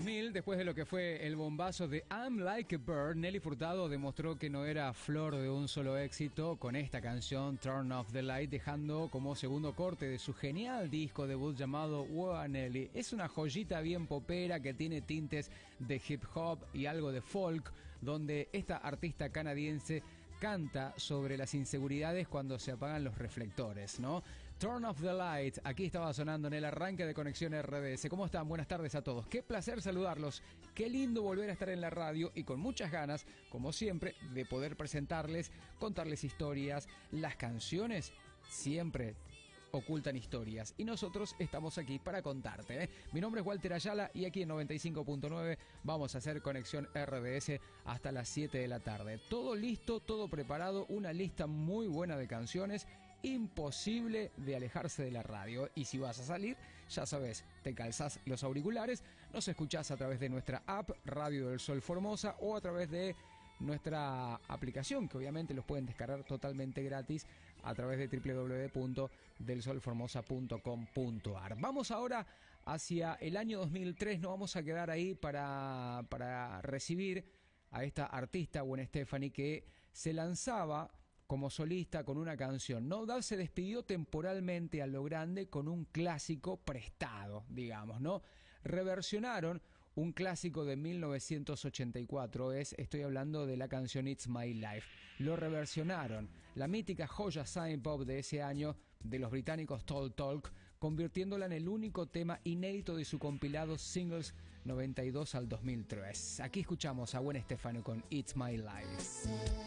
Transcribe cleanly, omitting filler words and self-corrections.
2000, después de lo que fue el bombazo de I'm Like a Bird, Nelly Furtado demostró que no era flor de un solo éxito con esta canción Turn Off the Light, dejando como segundo corte de su genial disco debut llamado Whoa Nelly. Es una joyita bien popera que tiene tintes de hip hop y algo de folk, donde esta artista canadiense canta sobre las inseguridades cuando se apagan los reflectores, ¿no? Turn Off the Light, aquí estaba sonando en el arranque de Conexión RDS. ¿Cómo están? Buenas tardes a todos. Qué placer saludarlos. Qué lindo volver a estar en la radio y con muchas ganas, como siempre, de poder presentarles, contarles historias. Las canciones siempre ocultan historias y nosotros estamos aquí para contarte, ¿eh? Mi nombre es Walter Ayala y aquí en 95.9 vamos a hacer Conexión RDS hasta las 7 de la tarde. Todo listo, todo preparado, una lista muy buena de canciones, imposible de alejarse de la radio. Y si vas a salir, ya sabes, te calzás los auriculares, nos escuchás a través de nuestra app Radio del Sol Formosa o a través de nuestra aplicación, que obviamente los pueden descargar totalmente gratis a través de www.delsolformosa.com.ar. Vamos ahora hacia el año 2003, nos vamos a quedar ahí para recibir a esta artista Gwen Stefani, que se lanzaba como solista con una canción. No Doubt se despidió temporalmente a lo grande con un clásico prestado, digamos, ¿no? Reversionaron un clásico de 1984, estoy hablando de la canción It's My Life. Lo reversionaron, la mítica joya Synth Pop de ese año de los británicos Talk Talk, convirtiéndola en el único tema inédito de su compilado Singles 92 al 2003. Aquí escuchamos a Gwen Stefani con It's My Life.